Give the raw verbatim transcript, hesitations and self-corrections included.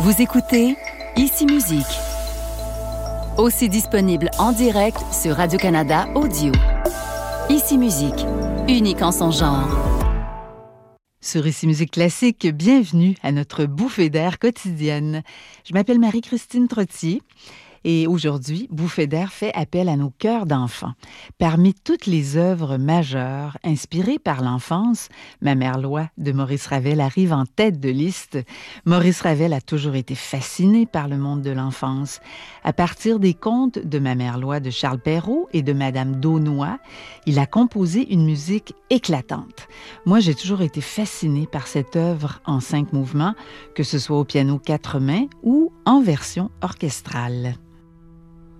Vous écoutez Ici Musique, aussi disponible en direct sur Radio-Canada Audio. Ici Musique, unique en son genre. Sur Ici Musique Classique, bienvenue à notre bouffée d'air quotidienne. Je m'appelle Marie-Christine Trottier. Et aujourd'hui, Bouffée d'air fait appel à nos cœurs d'enfants. Parmi toutes les œuvres majeures inspirées par l'enfance, Ma mère loi de Maurice Ravel arrive en tête de liste. Maurice Ravel a toujours été fasciné par le monde de l'enfance. À partir des contes de Ma mère loi de Charles Perrault et de Madame d'Aunoy, il a composé une musique éclatante. Moi, j'ai toujours été fascinée par cette œuvre en cinq mouvements, que ce soit au piano quatre mains ou en version orchestrale.